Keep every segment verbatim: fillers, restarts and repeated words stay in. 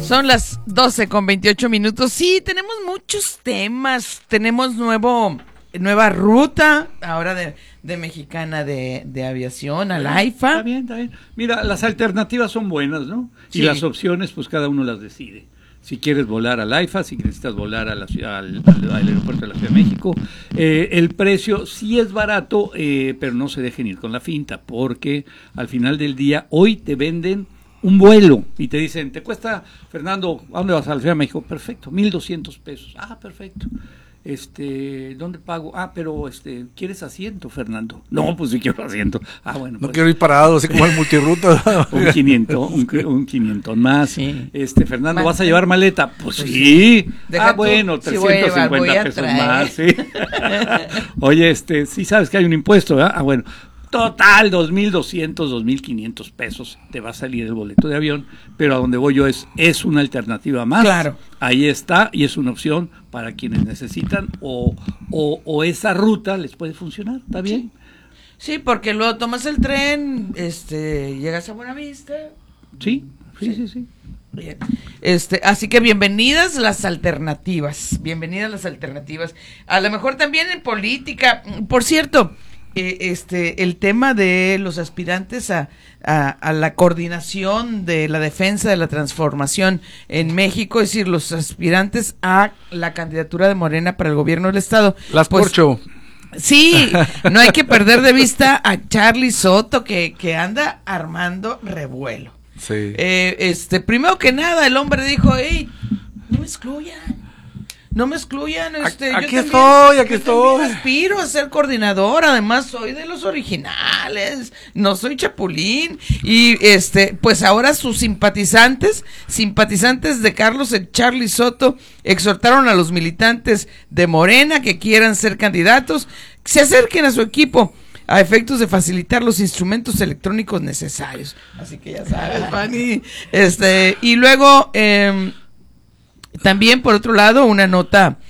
Son las doce con veintiocho minutos. Sí, tenemos muchos temas. Tenemos nuevo nueva ruta ahora de, de Mexicana de, de Aviación a la AIFA. Está bien, está bien. Mira, las alternativas son buenas, ¿no? Sí. Y las opciones, pues cada uno las decide. Si quieres volar al AIFA, si necesitas volar a la ciudad, al, al, al aeropuerto de la Ciudad de México, eh, el precio sí es barato, eh, pero no se dejen ir con la finta, porque al final del día, hoy te venden un vuelo y te dicen, te cuesta, Fernando, ¿a dónde vas? A la Ciudad de México. Perfecto, mil doscientos pesos. Ah, perfecto. Este, ¿dónde pago? Ah, pero este, ¿quieres asiento, Fernando? No, pues sí quiero asiento. Ah, bueno. No pues, quiero ir parado, así como el multiruta. un quinientos, un, un quinientos más. Sí. Este, Fernando, Mal, ¿vas a llevar maleta? Pues, pues sí. Deja ah, bueno, tú, trescientos cincuenta si pesos más, sí. Oye, este, sí sabes que hay un impuesto, ¿verdad? Ah, bueno. Total, dos mil doscientos, dos mil quinientos pesos te va a salir el boleto de avión, pero a donde voy yo es, es una alternativa más. Claro. Ahí está, y es una opción para quienes necesitan, o, o, o esa ruta les puede funcionar, ¿está bien? Sí, sí, porque luego tomas el tren, este, llegas a Buenavista. Sí, sí, sí, sí. sí. Bien. Este, así que bienvenidas las alternativas, bienvenidas las alternativas. A lo mejor también en política, por cierto, este el tema de los aspirantes a, a, a la coordinación de la defensa de la transformación en México, es decir, los aspirantes a la candidatura de Morena para el gobierno del estado. Las pues, Porcho. Sí, no hay que perder de vista a Charlie Soto que, que anda armando revuelo. Sí. Eh, este, primero que nada, el hombre dijo, hey, no me excluyan. No me excluyan, este, aquí yo estoy, también, aquí yo estoy. También aspiro a ser coordinador, además soy de los originales, no soy chapulín. Y este, pues ahora sus simpatizantes, simpatizantes de Carlos el Charlie Soto, exhortaron a los militantes de Morena que quieran ser candidatos, que se acerquen a su equipo a efectos de facilitar los instrumentos electrónicos necesarios. Así que ya sabes, Fanny. Este, y luego, eh, también, por otro lado, una nota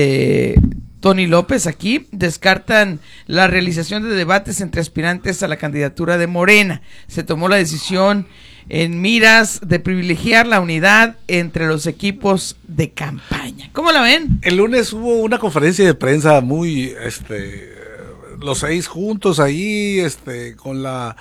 de Tony López aquí, descartan la realización de debates entre aspirantes a la candidatura de Morena. Se tomó la decisión en miras de privilegiar la unidad entre los equipos de campaña. ¿Cómo la ven? El lunes hubo una conferencia de prensa muy, este, los seis juntos ahí, este, con la...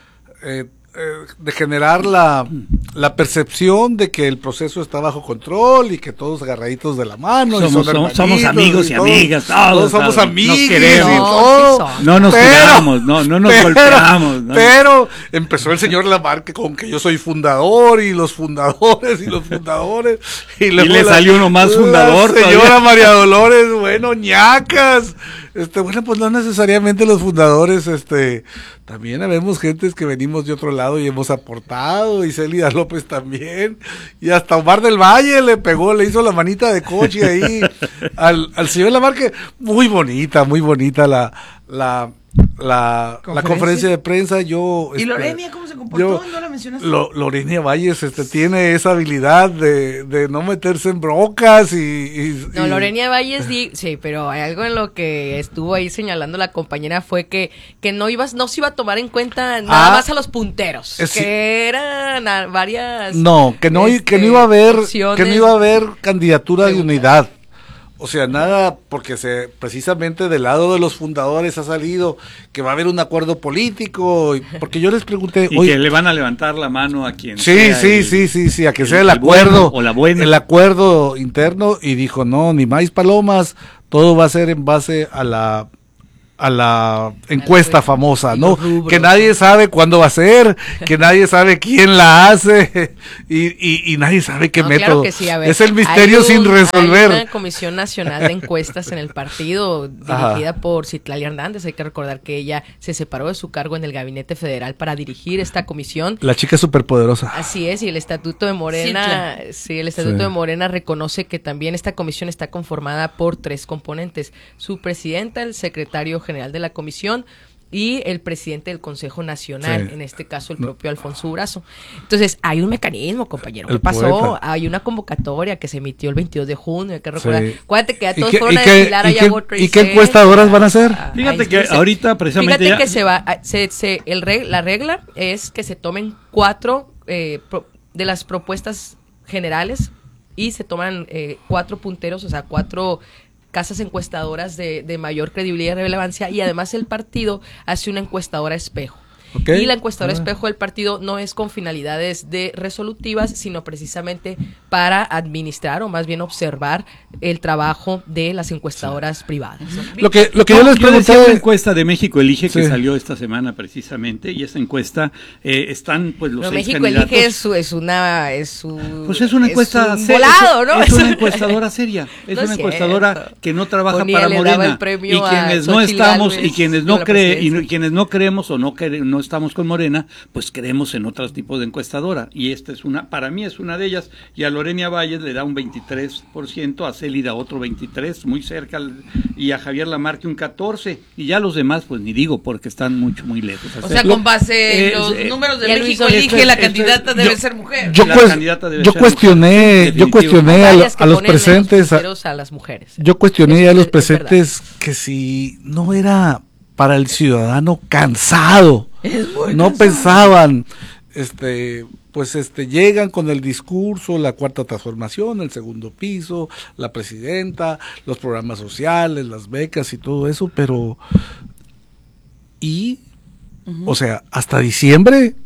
Eh, de generar la, la percepción de que el proceso está bajo control y que todos agarraditos de la mano somos, y son somos amigos y, y todos, amigas todos, todos somos amigos, nos queremos, y todo, no, no nos pegamos, no, no nos pero, golpeamos, ¿no? Pero empezó el señor Lamarque con que yo soy fundador y los fundadores y los fundadores y, luego y le la, salió uno más fundador la señora todavía. María Dolores, bueno, ñacas. Este, bueno, pues no necesariamente los fundadores, este, también habemos gentes que venimos de otro lado y hemos aportado, y Célida López también, y hasta Omar del Valle le pegó, le hizo la manita de coche ahí al, al señor Lamarque. Muy bonita, muy bonita la, la, la, ¿Conferencia? la conferencia de prensa. Yo, ¿Y este, Lorenia cómo se comportó? Yo, ¿No la mencionaste? Lo, Lorenia Valles este, tiene esa habilidad de, de no meterse en broncas y... y no, y... Lorenia Valles, di, sí, pero hay algo en lo que estuvo ahí señalando la compañera fue que, que no, ibas, no se iba a tomar en cuenta nada ah, más a los punteros, es, que sí. eran a varias... No, que no, este, que no iba a haber, opciones. que no iba a haber candidatura de unidad. O sea, nada, porque se precisamente del lado de los fundadores ha salido que va a haber un acuerdo político, porque yo les pregunté... Y que le van a levantar la mano a quien sí, sea. Sí, el, sí, sí, sí, a que el, sea el, el acuerdo, bueno o la buena. El acuerdo interno, y dijo, no, ni más palomas, todo va a ser en base a la... a la encuesta famosa, ¿no? Que nadie sabe cuándo va a ser, que nadie sabe quién la hace y, y, y nadie sabe qué no, método. Claro que sí, a ver, es el misterio un, sin resolver. Hay una Comisión Nacional de Encuestas en el partido dirigida Ajá. por Citlali Hernández. Hay que recordar que ella se separó de su cargo en el Gabinete Federal para dirigir esta comisión. La chica es superpoderosa. Así es, y el Estatuto de Morena, sí, sí el Estatuto sí. de Morena reconoce que también esta comisión está conformada por tres componentes: su presidenta, el secretario general de la comisión y el presidente del Consejo Nacional, sí. en este caso el propio Alfonso Durazo. Entonces, hay un mecanismo, compañero. ¿Qué pasó? Poeta. Hay una convocatoria que se emitió el veintidós de junio, hay que recordar. Sí. Acuérdate que ya todos fueron a desfilar allá a World Trade ¿Y qué encuestadoras van a hacer? Ah, fíjate que se, ahorita precisamente Fíjate ya... que se va, se, se, el reg, la regla es que se tomen cuatro eh, pro, de las propuestas generales y se toman eh, cuatro punteros, o sea, cuatro casas encuestadoras de, de mayor credibilidad y relevancia, y además el partido hace una encuestadora espejo. Okay. Y la encuestadora ah. espejo del partido no es con finalidades de resolutivas, sino precisamente para administrar o más bien observar el trabajo de las encuestadoras sí. privadas. Lo que, lo que yo, yo les pregunté, una encuesta de México Elige sí. que salió esta semana precisamente, y esa encuesta eh, están pues los Pero seis México candidatos. Elige es, es una es un, pues es una encuesta es un volado, ¿no? Es, es una encuestadora seria, es no una es encuestadora cierto. que no trabaja Bonilla para Morena y quienes no estamos y quienes no creen y quienes no creemos o no quere, no estamos con Morena, pues creemos en otros tipos de encuestadora, y esta es una, para mí es una de ellas, y a Lorena Valles le da un veintitrés por ciento, a Célida otro veintitrés, muy cerca, y a Javier Lamarque un catorce, y ya los demás pues ni digo, porque están mucho, muy lejos. O sea, con base en los eh, números de México Elige, este, la candidata este, debe yo, ser mujer. Yo, la pues, candidata debe yo ser cuestioné, mujer, yo cuestioné a, lo, a los presentes, a, a las mujeres. Yo cuestioné es, a los presentes que si no era para el ciudadano cansado, no cansado. pensaban, este, pues este, llegan con el discurso, la cuarta transformación, el segundo piso, la presidenta, los programas sociales, las becas y todo eso, pero, y, uh-huh. o sea, hasta diciembre,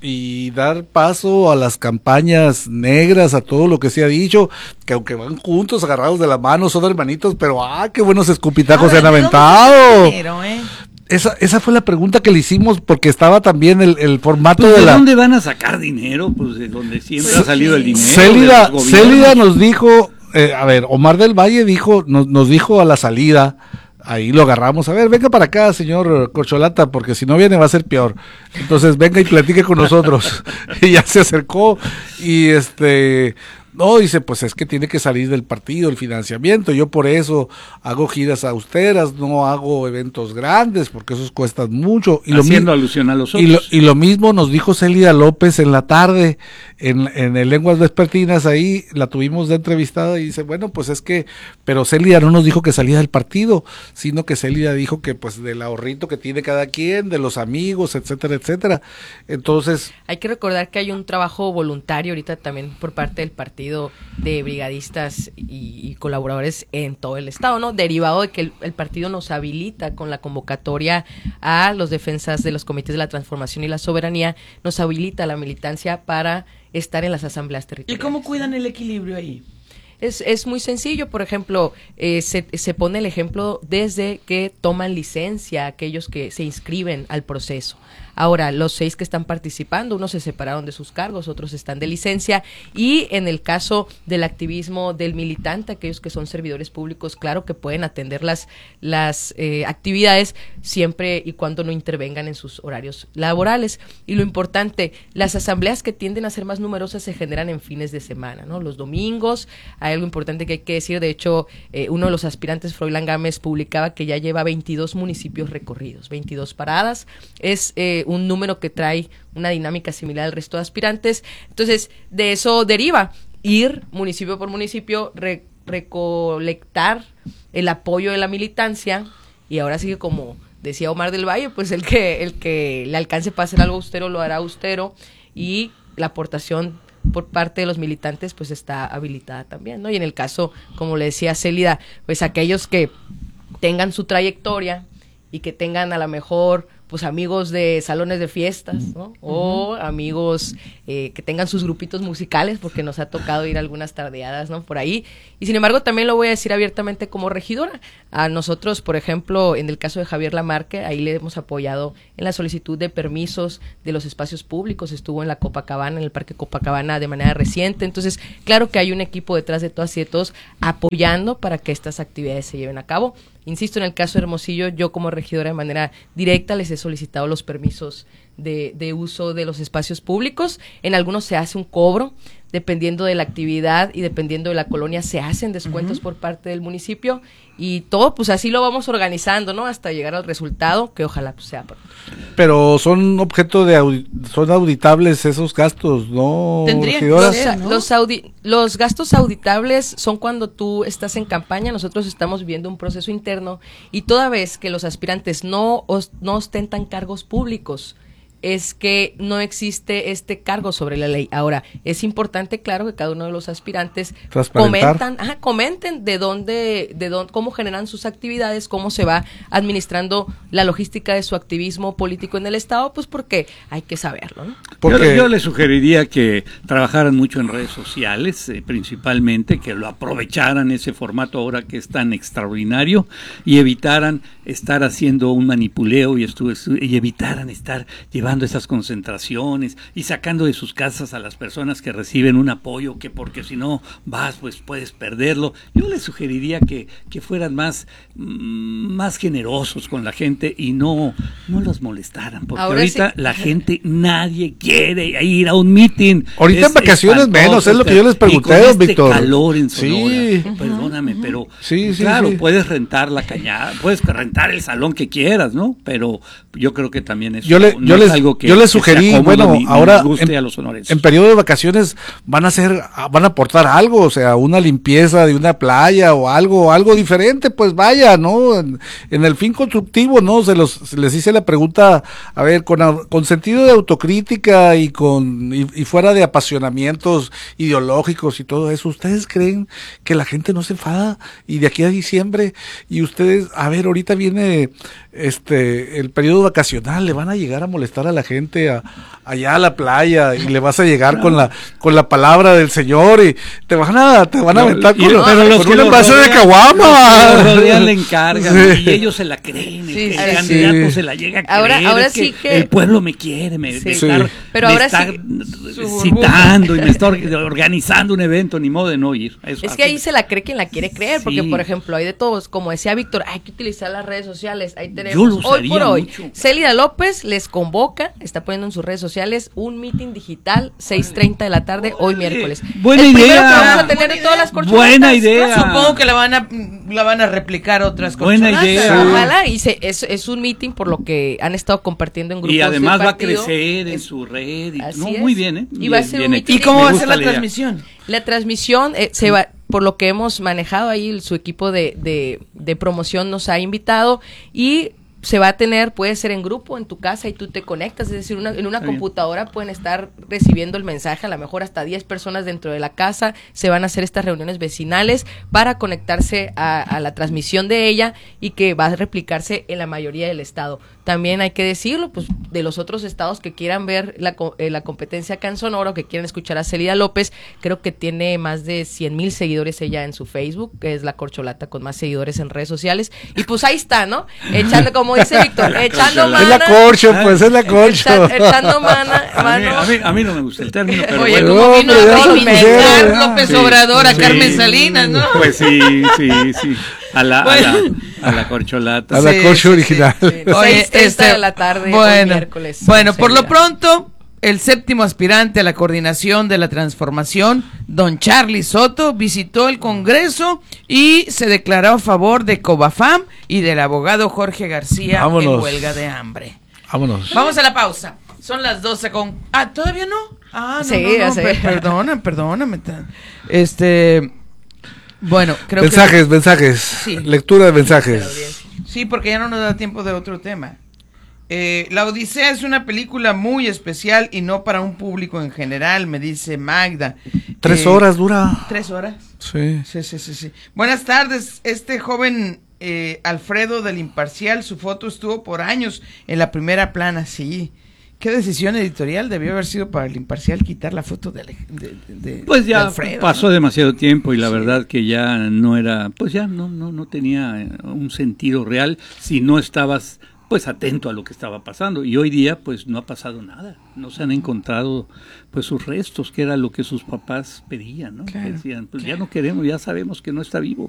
y dar paso a las campañas negras, a todo lo que se ha dicho, que aunque van juntos, agarrados de la mano, son hermanitos, pero ¡ah, qué buenos escupitajos se han aventado! Dinero, eh? Esa, esa fue la pregunta que le hicimos, porque estaba también el, el formato pues de, de la... ¿De dónde van a sacar dinero? Pues de donde siempre sí. ha salido el dinero. Célida, Célida nos dijo, eh, a ver, Omar del Valle dijo, nos, nos dijo a la salida, ahí lo agarramos, a ver, venga para acá, señor Corcholata, porque si no viene va a ser peor. Entonces venga y platique con nosotros. Y ya se acercó y este... No, dice, pues es que tiene que salir del partido el financiamiento, yo por eso hago giras austeras, no hago eventos grandes, porque esos cuestan mucho. Y Haciendo lo alusión a los otros. Y lo, y lo mismo nos dijo Célida López en la tarde, en, en el Lenguas Vespertinas, ahí la tuvimos de entrevistada y dice, bueno, pues es que, pero Célida no nos dijo que salía del partido, sino que Célida dijo que pues del ahorrito que tiene cada quien, de los amigos, etcétera, etcétera. Entonces... Hay que recordar que hay un trabajo voluntario ahorita también por parte del partido de brigadistas y, y colaboradores en todo el estado, ¿no? Derivado de que el, el partido nos habilita con la convocatoria a los defensas de los comités de la transformación y la soberanía, nos habilita la militancia para estar en las asambleas territoriales. ¿Y cómo cuidan el equilibrio ahí? Es, es muy sencillo, por ejemplo, eh, se, se pone el ejemplo desde que toman licencia aquellos que se inscriben al proceso. Ahora, los seis que están participando, unos se separaron de sus cargos, otros están de licencia, y en el caso del activismo del militante, aquellos que son servidores públicos, claro que pueden atender las, las eh, actividades siempre y cuando no intervengan en sus horarios laborales. Y lo importante, las asambleas que tienden a ser más numerosas se generan en fines de semana, ¿no? Los domingos, hay algo importante que hay que decir, de hecho, eh, uno de los aspirantes, Froilán Gámez, publicaba que ya lleva veintidós municipios recorridos, veintidós paradas, es... Eh, un número que trae una dinámica similar al resto de aspirantes. Entonces, de eso deriva ir municipio por municipio, re, recolectar el apoyo de la militancia, y ahora sí que, como decía Omar del Valle, pues el que, el que le alcance para hacer algo austero lo hará austero, y la aportación por parte de los militantes pues está habilitada también, ¿no? Y en el caso, como le decía Célida, pues aquellos que tengan su trayectoria y que tengan a lo mejor pues amigos de salones de fiestas, ¿no? Uh-huh. O amigos eh, que tengan sus grupitos musicales, porque nos ha tocado ir a algunas tardeadas, ¿no? Por ahí. Y sin embargo, también lo voy a decir abiertamente como regidora. A nosotros, por ejemplo, en el caso de Javier Lamarque, ahí le hemos apoyado en la solicitud de permisos de los espacios públicos. Estuvo en la Copacabana, en el Parque Copacabana de manera reciente. Entonces, claro que hay un equipo detrás de todas y de todos apoyando para que estas actividades se lleven a cabo. Insisto, en el caso de Hermosillo, yo como regidora de manera directa les he solicitado los permisos de, de uso de los espacios públicos. En algunos se hace un cobro, dependiendo de la actividad y dependiendo de la colonia se hacen descuentos uh-huh. por parte del municipio, y todo pues así lo vamos organizando, ¿no? Hasta llegar al resultado, que ojalá pues, sea. Por... Pero son objeto de audi- son auditables esos gastos, ¿no? Tendrían los, ¿no? Los, audi- los gastos auditables son cuando tú estás en campaña. Nosotros estamos viviendo un proceso interno, y toda vez que los aspirantes no, os, no ostentan cargos públicos, es que no existe este cargo sobre la ley. Ahora, es importante, claro, que cada uno de los aspirantes comentan, ajá, comenten de dónde, de dónde, cómo generan sus actividades, cómo se va administrando la logística de su activismo político en el Estado, pues porque hay que saberlo, ¿no? Porque yo, yo les sugeriría que trabajaran mucho en redes sociales, eh, principalmente, que lo aprovecharan ese formato ahora que es tan extraordinario y evitaran estar haciendo un manipuleo y, estu y evitaran estar llevando esas concentraciones y sacando de sus casas a las personas que reciben un apoyo, que porque si no vas pues puedes perderlo. Yo les sugeriría que, que fueran más, más generosos con la gente y no, no los molestaran, porque ahora ahorita sí, la gente, nadie quiere ir a un meeting. Ahorita es, en vacaciones menos, es lo que yo les pregunté, don este Víctor. Calor en Sonora, sí. Perdóname, pero sí, sí, claro, sí. puedes rentar la cañada, puedes rentar el salón que quieras, ¿no? Pero yo creo que también eso yo le, no yo es les, algo que, yo les sugerí, que bueno, ni, ahora ni guste en, a los sonorenses. En periodo de vacaciones van a hacer, van a aportar algo, o sea, una limpieza de una playa o algo, algo diferente, pues vaya, ¿no? En, en el fin constructivo, ¿no? Se los, se les hice la pregunta, a ver, con, con sentido de autocrítica y con, y, y fuera de apasionamientos ideológicos y todo eso, ¿ustedes creen que la gente no se enfada? Y de aquí a diciembre, y ustedes, a ver, ahorita viene este el periodo vacacional, le van a llegar a molestar a la gente a, allá a la playa y le vas a llegar no. con la con la palabra del Señor y te van a te van a aventar no, con, no, pero los con un envase de caguama. Los rodean, le encargan, sí. Y ellos se la creen, sí, el sí, candidato sí. se la llega a creer. Ahora, ahora es sí que, que el pueblo me quiere, me, sí. me está, pero me ahora está sí, citando y me está organizando un evento, ni modo de no ir. Eso, es que ahí se la cree quien la quiere creer, sí. Porque por ejemplo hay de todos, como decía Víctor, hay que utilizar las redes sociales. Ahí tenemos hoy por hoy mucho. Célida López les convoca, está poniendo en sus redes sociales un meeting digital seis treinta de la tarde hoy miércoles. Buena el idea. Que vamos a tener en todas las corcholatas. Buena idea. Supongo que la van a la van a replicar otras cosas. Buena idea. Sí. Ojalá, y se, es, es un meeting por lo que han estado compartiendo en grupos. Y además va a crecer en su red. Y, no, es. Muy bien, ¿eh? Y va a ser un meeting. ¿Y cómo va a ser la, la transmisión? La transmisión eh, se va, por lo que hemos manejado ahí, su equipo de, de, de promoción nos ha invitado y se va a tener, puede ser en grupo, en tu casa y tú te conectas, es decir, una, en una Está computadora bien. Pueden estar recibiendo el mensaje, a lo mejor hasta diez personas dentro de la casa, se van a hacer estas reuniones vecinales para conectarse a, a la transmisión de ella y que va a replicarse en la mayoría del estado. También hay que decirlo, pues de los otros estados que quieran ver la, eh, la competencia acá en Sonora o que quieran escuchar a Célida López, creo que tiene más de cien mil seguidores ella en su Facebook, que es la corcholata con más seguidores en redes sociales, y pues ahí está, ¿no? Echando, como dice Víctor, echando mana. Es la corcho, pues es la corcho. Echa, echando mana, mano. A mí, a, mí, a mí no me gusta el término, pero Oye, bueno. como vino no, a reivindicar López sí, Obrador a sí, Carmen Salinas, ¿no? Pues sí, sí, sí. A la, bueno. a la, a la corcholata. A la sí, corcho sí, original. Sí, sí. Oye, este, de la tarde, bueno, miércoles. Bueno, por lo pronto, el séptimo aspirante a la coordinación de la transformación, don Charly Soto, visitó el Congreso y se declaró a favor de Covafam y del abogado Jorge García Vámonos. en huelga de hambre. Vámonos. Vamos a la pausa. Son las doce con... Ah, ¿todavía no? Ah, no, sí, no, no, sí. per perdona, perdóname. Este... Bueno, creo mensajes, que... mensajes, Sí. lectura de mensajes. Sí, porque ya no nos da tiempo de otro tema. Eh, La Odisea es una película muy especial y no para un público en general, me dice Magda. Tres Eh, horas dura. ¿Tres horas? Sí. Sí, sí, sí, sí. Buenas tardes, este joven eh, Alfredo del Imparcial, su foto estuvo por años en la primera plana, sí. ¿Qué decisión editorial debió haber sido para el Imparcial quitar la foto de, de, de Pues ya de Alfredo, pasó ¿no? demasiado tiempo y la Sí. verdad que ya no era, pues ya no, no, no tenía un sentido real si no estabas pues atento a lo que estaba pasando. Y hoy día pues no ha pasado nada, no se han encontrado pues sus restos, que era lo que sus papás pedían, ¿no? Claro, Decían, pues claro. ya no queremos, ya sabemos que no está vivo.